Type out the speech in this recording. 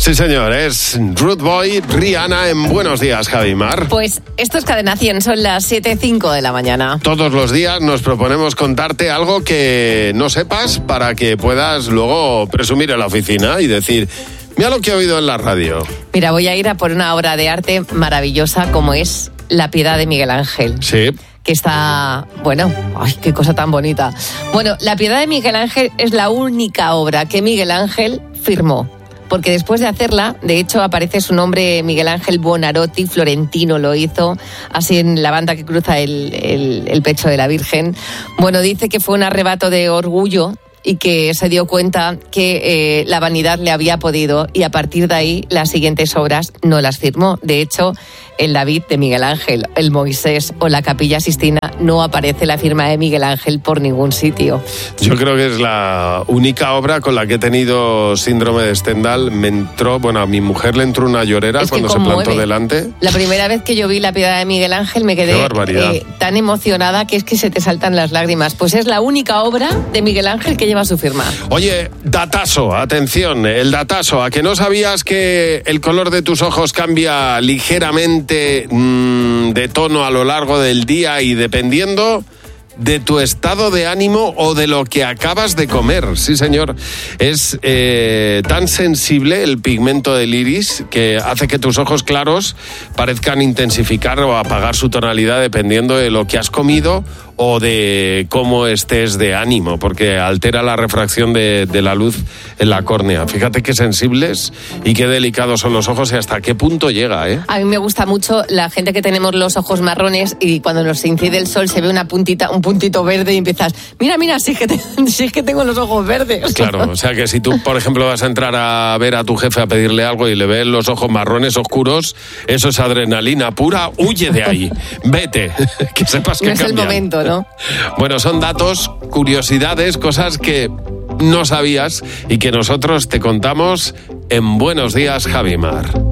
Sí, señor, es Rude Boy, Rihanna en Buenos Días, Javimar. Pues esto es Cadena 100, son las 7:05 de la mañana. Todos los días nos proponemos contarte algo que no sepas para que puedas luego presumir en la oficina y decir, mira lo que he oído en la radio. Mira, voy a ir a por una obra de arte maravillosa como es La Piedad de Miguel Ángel. Sí. Que está, bueno, ay, qué cosa tan bonita. Bueno, La Piedad de Miguel Ángel es la única obra que Miguel Ángel firmó. Porque después de hacerla, de hecho, aparece su nombre, Miguel Ángel Buonarroti, florentino, lo hizo, así en la banda que cruza el pecho de la Virgen. Bueno, dice que fue un arrebato de orgullo y que se dio cuenta que la vanidad le había podido, y a partir de ahí las siguientes obras no las firmó. De hecho, el David de Miguel Ángel, el Moisés o la Capilla Sixtina no aparece la firma de Miguel Ángel por ningún sitio. Yo creo que es la única obra con la que he tenido síndrome de Stendhal. Me entró, bueno, a mi mujer le entró una llorera cuando se plantó delante. La primera vez que yo vi La Piedad de Miguel Ángel me quedé tan emocionada que es que se te saltan las lágrimas. Pues es la única obra de Miguel Ángel que lleva su firma. Oye, datazo, atención, el datazo, ¿a que no sabías que el color de tus ojos cambia ligeramente de tono a lo largo del día y dependiendo de tu estado de ánimo o de lo que acabas de comer? Sí, señor. Es tan sensible el pigmento del iris que hace que tus ojos claros parezcan intensificar o apagar su tonalidad dependiendo de lo que has comido o de cómo estés de ánimo, porque altera la refracción de la luz en la córnea. Fíjate qué sensibles y qué delicados son los ojos y hasta qué punto llega, ¿eh? A mí me gusta mucho la gente que tenemos los ojos marrones y cuando nos incide el sol se ve un puntito verde y empiezas, mira, sí es que tengo los ojos verdes. Claro, o sea que si tú, por ejemplo, vas a entrar a ver a tu jefe a pedirle algo y le ves los ojos marrones oscuros, eso es adrenalina pura, huye de ahí, vete, que sepas que no es el momento, ¿no? Bueno, son datos, curiosidades, cosas que no sabías y que nosotros te contamos en Buenos Días, Javimar.